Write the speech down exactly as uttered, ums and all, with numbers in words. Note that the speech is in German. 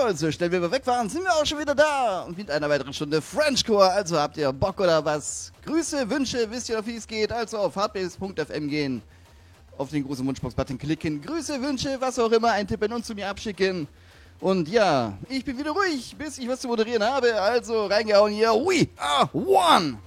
Jawohl, so schnell wie wir weg waren, sind wir auch schon wieder da. Und mit einer weiteren Stunde Frenchcore. Also habt ihr Bock oder was? Grüße, Wünsche, wisst ihr, wie es geht? Also auf hardbase punkt f m gehen. Auf den großen Wunschbox-Button klicken. Grüße, Wünsche, was auch immer, eintippen und zu mir abschicken. Und ja, ich bin wieder ruhig, bis ich was zu moderieren habe. Also reingehauen hier. We are one.